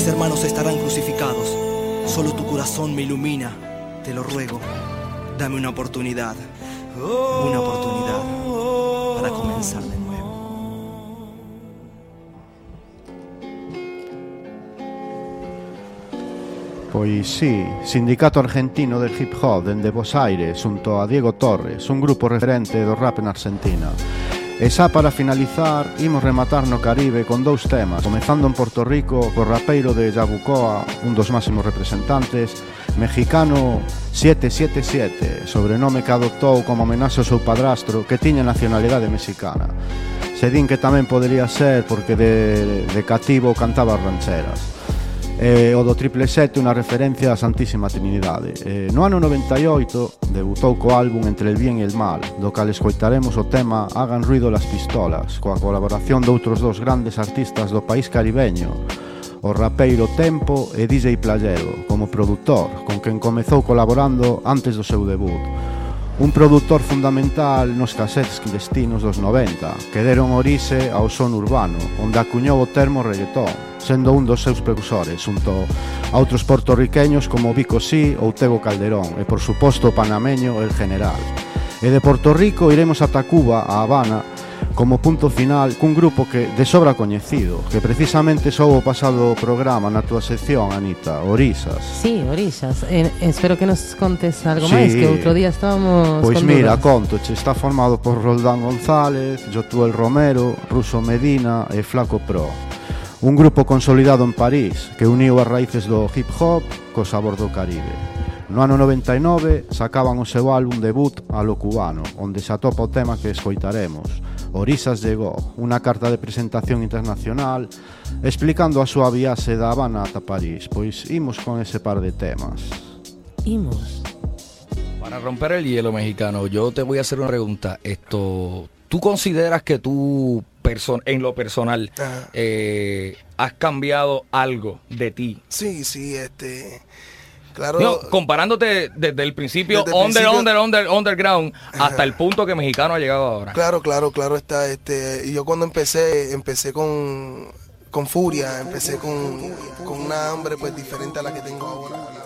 mis hermanos estarán crucificados. Solo tu corazón me ilumina. Te lo ruego, dame una oportunidad para comenzar de nuevo. Pois sí, Sindicato Argentino del Hip Hop dende Buenos Aires xunto a Diego Torres, un grupo referente do rap en Argentina. E xa para finalizar, imos rematar no Caribe con dous temas, comezando en Porto Rico co rapeiro de Yabucoa, un dos máximos representantes, mexicano 777, sobrenome que adoptou como homenaxe ao seu padrastro que tiña nacionalidade mexicana. Se din que tamén podería ser porque de cativo cantaba rancheras. O do 777 unha referencia á Santísima Trinidade. No ano 98 debutou co álbum Entre el bien e el mal, do cal escoitaremos o tema Hagan ruido las pistolas, coa colaboración de outros dos grandes artistas do país caribeño, o rapeiro Tempo e DJ Playero, como produtor, con quen comezou colaborando antes do seu debut. Un produtor fundamental nos cassettes clandestinos dos 90, que deron orixe ao son urbano, onde acuñou o termo reggaetón, sendo un dos seus precursores, xunto a outros portorriqueños como Vico Sí ou Tego Calderón, e por suposto o panameño El General. E de Porto Rico iremos ata Cuba, a Habana, como punto final cun grupo que de sobra coñecido, que precisamente soubo pasado o programa na túa sección, Anita, Orisas. Sí, Orisas. Espero que nos contes algo máis, que outro día estábamos pois con mira, dudas. contoche, está formado por Roldán González, Yotuel Romero, Ruso Medina e Flaco Pro. Un grupo consolidado en París que uniu as raíces do hip hop co sabor do Caribe. No ano 99 sacaban o seu álbum debut A lo Cubano, onde se atopa o tema que escoitaremos, Orisas llegó, unha carta de presentación internacional explicando a súa viaxe da Habana ata París. Pois imos con ese par de temas. Imos. Para romper el hielo, mexicano, yo te voy a hacer una pregunta. ¿Tú consideras que tú, en lo personal, has cambiado algo de ti? Sí, claro. No, comparándote desde el principio, underground, hasta el punto que mexicano ha llegado ahora. Claro está. Y yo cuando empecé con furia, empecé con una hambre pues diferente a la que tengo ahora.